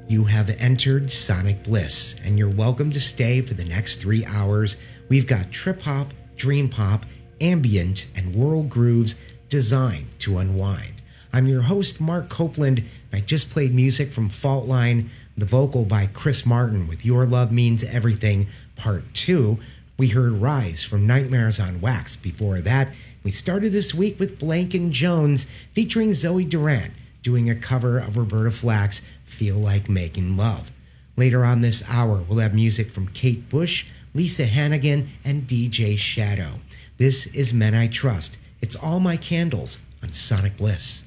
You have entered Sonic Bliss, and you're welcome to stay for the next 3 hours. We've got trip hop, dream pop, ambient, and world grooves designed to unwind. I'm your host, Mark Copeland, and I just played music from Fault Line, the vocal by Chris Martin with Your Love Means Everything, Part 2. We heard Rise from Nightmares on Wax. Before that, we started this week with Blank & Jones featuring Zoe Durant, doing a cover of Roberta Flack's Feel Like Making Love. Later on this hour, we'll have music from Kate Bush, Lisa Hannigan, and DJ Shadow. This is Men I Trust. It's All My Candles on Sonic Bliss.